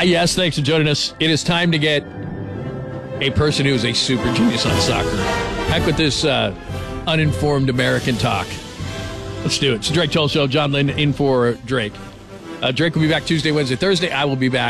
Yes, thanks for joining us. It is time to get a person who is a super genius on soccer. Heck with this uninformed American talk. Let's do it. It's the Drake Toll Show. John Lynn in for Drake. Drake will be back Tuesday, Wednesday, Thursday. I will be back